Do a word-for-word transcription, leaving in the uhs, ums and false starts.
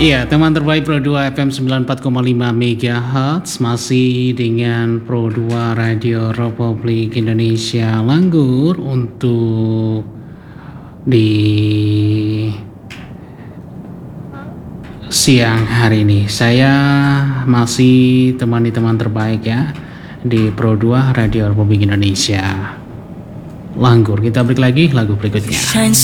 Iya, teman terbaik Pro dua F M sembilan puluh empat koma lima MHz masih dengan Pro dua Radio Republik Indonesia Langgur untuk di siang hari ini. Saya masih temani teman terbaik ya di Pro dua Radio Republik Indonesia Langgur. Kita break lagi lagu berikutnya.